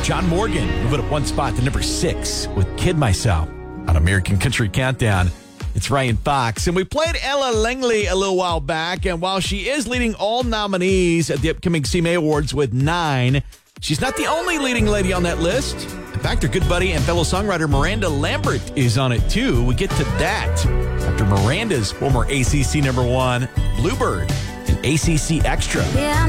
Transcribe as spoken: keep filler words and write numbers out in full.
John Morgan moving up one spot to number six with Kid Myself on American Country Countdown. It's Ryan Fox. And we played Ella Langley a little while back. And while she is leading all nominees at the upcoming C M A Awards with nine, she's not the only leading lady on that list. In fact, her good buddy and fellow songwriter Miranda Lambert is on it too. We get to that after Miranda's former A C C number one, Bluebird, and A C C Extra. Yeah.